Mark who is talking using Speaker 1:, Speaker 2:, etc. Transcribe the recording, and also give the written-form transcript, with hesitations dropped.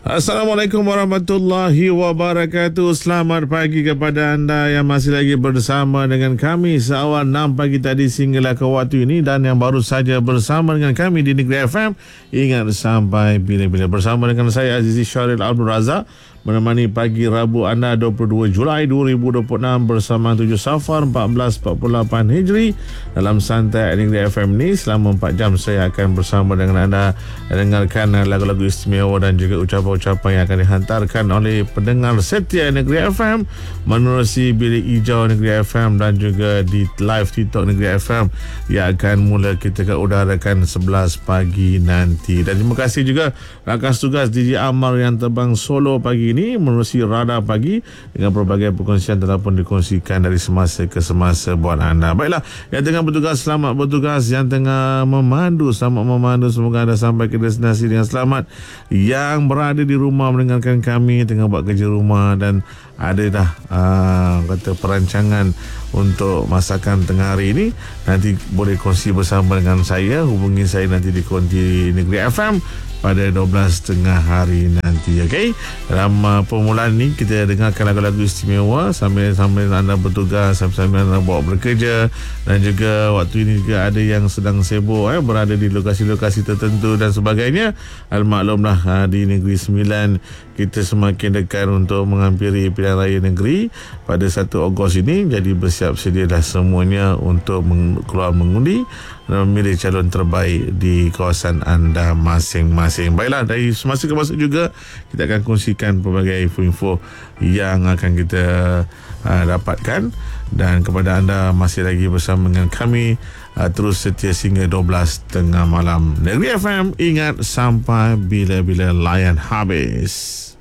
Speaker 1: Assalamualaikum warahmatullahi wabarakatuh. Selamat pagi kepada anda yang masih lagi bersama dengan kami seawal 6 pagi tadi sehinggalah ke waktu ini, dan yang baru saja bersama dengan kami di Negeri FM. Ingat sampai bila-bila bersama dengan saya Azizi Syaril Abdul Razak, menemani pagi Rabu anda 22 Julai 2026 bersama 7 Safar 1448 Hijri. Dalam Santai Negeri FM ni selama 4 jam saya akan bersama dengan anda dengarkan lagu-lagu istimewa dan juga ucapan-ucapan yang akan dihantarkan oleh pendengar setia Negeri FM menerusi Bilik Hijau Negeri FM dan juga di live TikTok Negeri FM yang akan mula kita ke udarakan 11 pagi nanti. Dan terima kasih juga rakan tugas DJ Amar yang terbang solo pagi ini menerusi Radar Pagi dengan berbagai perkongsian telah pun dikongsikan dari semasa ke semasa buat anda. Baiklah, yang tengah bertugas selamat bertugas, yang tengah memandu selamat memandu, semoga anda sampai ke destinasi dengan selamat. Yang berada di rumah mendengarkan kami tengah buat kerja rumah dan ada dah kata perancangan untuk masakan tengah hari ini, nanti boleh kongsi bersama dengan saya. Hubungi saya nanti di konti Negeri FM pada 12.30 hari nanti. Okey, dalam permulaan ni kita dengarkan lagu-lagu istimewa sambil anda bertugas, sambil anda bawa bekerja, dan juga waktu ini juga ada yang sedang sibuk berada di lokasi-lokasi tertentu dan sebagainya. Maklumlah di Negeri Sembilan kita semakin dekat untuk menghampiri pilihan raya negeri pada 1 Ogos ini. Jadi bersiap sedialah semuanya untuk keluar mengundi dan memilih calon terbaik di kawasan anda masing-masing. Baiklah, dari semasa ke masa juga kita akan kongsikan pelbagai info-info yang akan kita dapatkan, dan kepada anda masih lagi bersama dengan kami terus setia sehingga 12.30 malam. Negeri FM, ingat sampai bila-bila layan habis.